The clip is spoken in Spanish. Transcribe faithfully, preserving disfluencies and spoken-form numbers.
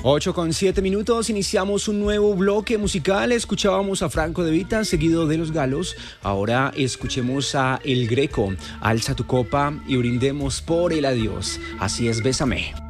ocho con siete minutos, iniciamos un nuevo bloque musical. Escuchábamos a Franco De Vita, seguido de Los Galos. Ahora escuchemos a El Greco. Alza tu copa y brindemos por el adiós. Así es, bésame.